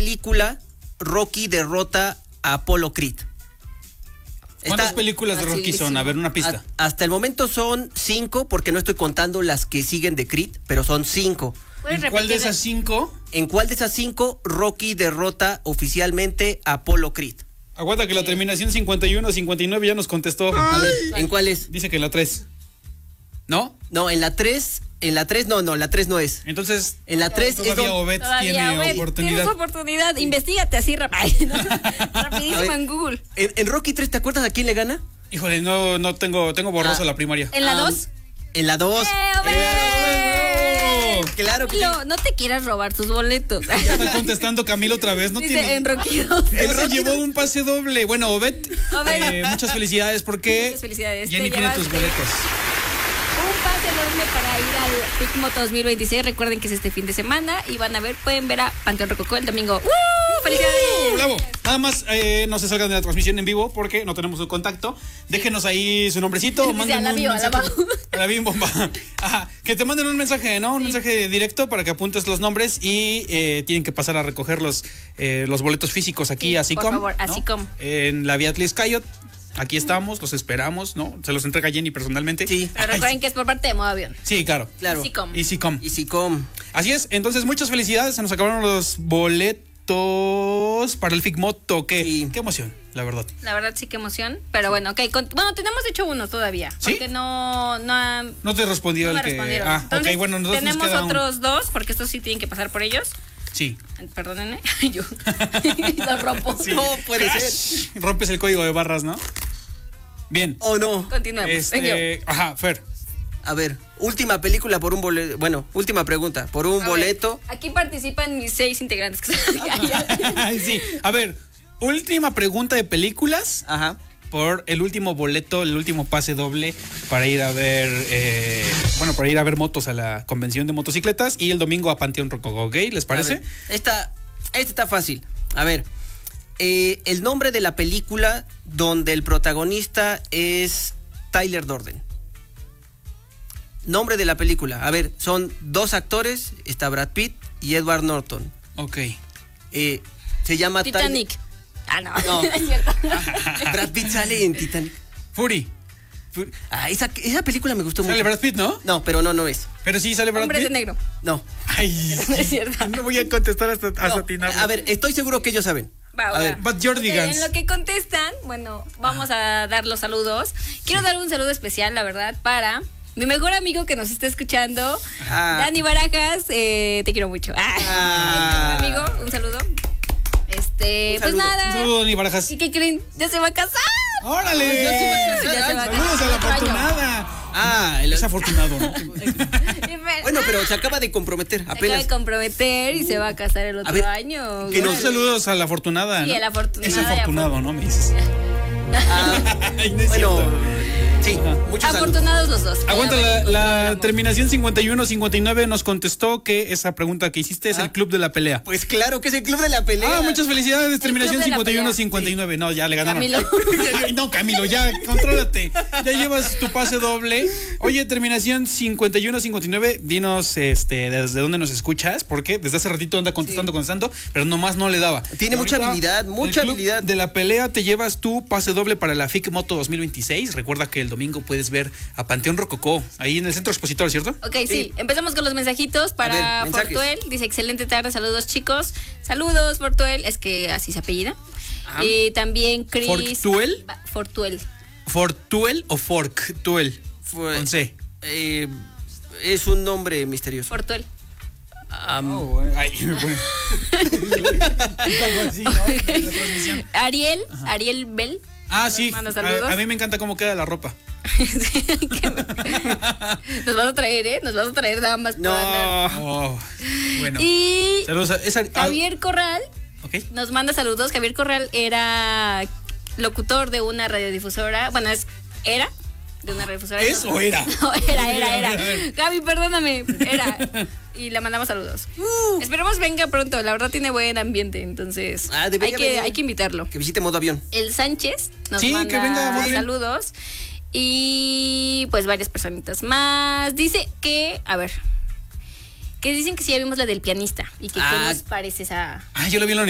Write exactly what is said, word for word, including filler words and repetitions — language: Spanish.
película Rocky derrota a Apollo Creed? ¿Cuántas Está películas de Rocky son? A ver, una pista. A, hasta el momento son cinco, porque no estoy contando las que siguen de Creed, pero son cinco. ¿En cuál de esas cinco? ¿En cuál de esas cinco Rocky derrota oficialmente a Apollo Creed? Aguanta que la terminación cincuenta y uno cincuenta y nueve ya nos contestó. A ver, ¿en cuál es? Dice que en la tres. ¿No? No, en la tres, en la tres no, no, la tres no es. Entonces, en la tres es todavía Obed tiene Obed, oportunidad. Tienes oportunidad, investígate así rápido. Rapidísimo en Google. En, en Rocky tres, ¿te acuerdas a quién le gana? Híjole, no, no tengo, tengo borrosa Ah. la primaria. ¿En la Ah, dos? En la dos. ¡Eh, Obed! Claro que sí. Camilo, no te quieras robar tus boletos. Ya está contestando Camilo otra vez, no Dice tiene. en Rocky dos. Él se llevó un pase doble. Bueno, Obed, Obed. eh, muchas felicidades porque Muchas felicidades. Jenny Te tiene tus llevaste boletos. Un pase enorme para ir al FICMoto dos mil veintiséis. Recuerden que es este fin de semana y van a ver, pueden ver a Panteón Rococó el domingo. ¡Uh! ¡Felicidades! ¡Uh! ¡Bravo! Nada más eh, no se salgan de la transmisión en vivo porque no tenemos su contacto. Déjenos ahí su nombrecito. Dice, Manden a la un bio, a la mensaje. abajo. A la bim bomba. Ajá, que te manden un mensaje, ¿no? Un Sí. mensaje directo para que apuntes los nombres y eh, tienen que pasar a recoger los, eh, los boletos físicos aquí Sí, a por SICOM. favor, a ¿no? SICOM. En la Beatriz Cayot. Aquí estamos, los esperamos, ¿no? Se los entrega Jenny personalmente. Sí. Pero recuerden que es por parte de Modo Avión. Sí, claro. Claro. Y SICOM. Y SICOM. Y SICOM. Así es, entonces muchas felicidades, se nos acabaron los boletos para el FICMoto, qué, Sí. qué emoción, la verdad. La verdad sí que emoción. Pero bueno, ok. con- bueno, tenemos de hecho uno todavía. ¿Sí? Porque no, no han... No te respondió no me el que... respondieron. Ah, Entonces, ok, bueno, nosotros nos tenemos queda un- otros dos, porque estos sí tienen que pasar por ellos. Sí. Perdónenme. Yo. Los rompo. Sí. No puede ser. Rompes el código de barras, ¿no? Bien. ¿O no? Continuemos. Este, ajá, Fer. A ver, última película por un boleto. Bueno, última pregunta. Por un A boleto. ver, aquí participan mis seis integrantes que están acá. Ay, sí. A ver, última pregunta de películas Ajá. por el último boleto, el último pase doble para ir a ver, eh, bueno, para ir a ver motos a la convención de motocicletas y el domingo a Panteón Rococó, ¿ok? ¿Les A parece? ver, esta, esta está fácil. A ver, eh, el nombre de la película donde el protagonista es Tyler Durden. Nombre de la película. A ver, son dos actores, está Brad Pitt y Edward Norton. Ok. Eh, se llama Tyler- Titanic. Ah, no. No. Es cierto. Brad Pitt sale en Titanic. Fury. Ah, esa, esa película me gustó Sale mucho. Brad Pitt, ¿no? No, pero no, no es. Pero sí sale Brad Hombres Pitt. de negro. No. Ay, No es cierto. no voy a contestar hasta, hasta No, atinarlo. a ver, estoy seguro que ellos saben. Va, A va. ver, But Jordigans. Ok, en lo que contestan, bueno, vamos a dar los saludos. Quiero dar un saludo especial, la verdad, para mi mejor amigo que nos está escuchando, Ah. Dani Barajas. Eh, te quiero mucho. Ah. Ah. Mi amigo, un saludo. Este, Un pues saludo. nada. Saludos, Dani Barajas. ¿Y qué creen? Ya se va a casar. ¡Órale! Ya se va a casar. Ya se va a Saludos a casar. la Otro año. afortunada. Ah, el- Es afortunado, ¿no? bueno, pero se acaba de comprometer Se acaba apenas. de comprometer y se va a casar el otro ver, año. que nos Unos saludos a la afortunada. Sí, ¿no? a la afortunada Es y afortunado, ¿no? Me dices. Ah, Ay, no es bueno, cierto. sí, muchos saludos. Afortunados los dos. Aguanta, Ya, la, bueno, la continuamos. terminación cincuenta y uno cincuenta y nueve nos contestó que esa pregunta que hiciste es Ah. el club de la pelea. Pues claro que es el club de la pelea. Ah, muchas felicidades, terminación club de la cincuenta y uno pelea. cincuenta y nueve. No, ya le ganaron. Camilo. Ay, no, Camilo, ya, contrólate. Ya llevas tu pase doble. Oye, terminación cincuenta y uno cincuenta y nueve, dinos este, desde dónde nos escuchas, porque desde hace ratito anda contestando, contestando, pero nomás no le daba. Tiene mucha Ahorita, habilidad, mucha el club habilidad. De la pelea te llevas tu pase doble para la FICMoto dos mil veintiséis. Recuerda que el domingo puedes ver a Panteón Rococó, ahí en el centro expositor, ¿cierto? Ok, sí. Sí. Empezamos con los mensajitos para A ver, mensajes. Fortuel. Dice, excelente tarde, saludos chicos. Saludos, Fortuel. Es que así se apellida. Ah. Y también Chris... ¿Fortuel? Va- Fortuel. ¿Fortuel o Fortuel? Fue- Con C. eh, es un nombre misterioso. Fortuel. Am, Oh, ay, bueno. Algo así, ¿no? La transmisión. Ariel, Ariel Bell. Ah, sí. Manda saludos. A, a mí me encanta cómo queda la ropa. Nos vas a traer, ¿eh? Nos vas a traer damas. no. Oh, bueno. Y Saludos a esa, ah, Javier Corral ok. nos manda saludos. Javier Corral era locutor de una radiodifusora. Bueno, es era de una radiodifusora. ¿Es o era? No, era, era, era. A ver. Gaby, perdóname. Era. Y le mandamos saludos. Esperemos venga pronto. La verdad tiene buen ambiente. Entonces, Ah, hay, debería que, venir. hay que invitarlo. Que visite modo avión. El Sánchez nos Sí, que manda venga, muy bien. saludos. Y pues varias personitas más. Dice que, a ver, que dicen que sí ya vimos la del pianista. Y que Ah. qué nos parece esa... Ah, yo lo vi en la